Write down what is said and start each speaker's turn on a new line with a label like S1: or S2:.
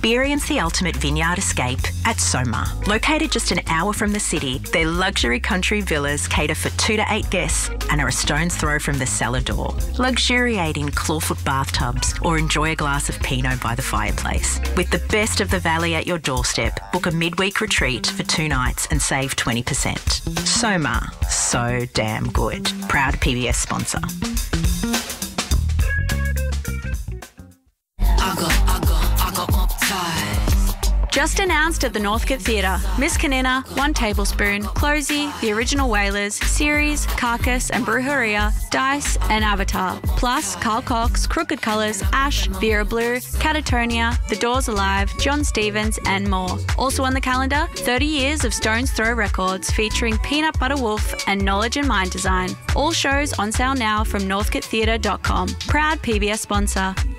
S1: Experience the ultimate vineyard escape at Soma. Located just an hour from the city, their luxury country villas cater for 2 to 8 guests and are a stone's throw from the cellar door. Luxuriate in clawfoot bathtubs or enjoy a glass of Pinot by the fireplace. With the best of the valley at your doorstep, book a midweek retreat for 2 nights and save 20%. Soma, so damn good. Proud PBS sponsor.
S2: I go upsize.
S3: Just announced at the Northcote Theatre, Miss Canina, One Tablespoon, Closey, The Original Whalers, Series, Carcass and Brujeria, Dice and Avatar, plus Carl Cox, Crooked Colours, Ash, Vera Blue, Catatonia, The Doors Alive, John Stevens and more. Also on the calendar, 30 years of Stone's Throw records featuring Peanut Butter Wolf and Knowledge and Mind Design. All shows on sale now from northcotetheatre.com. Proud PBS sponsor.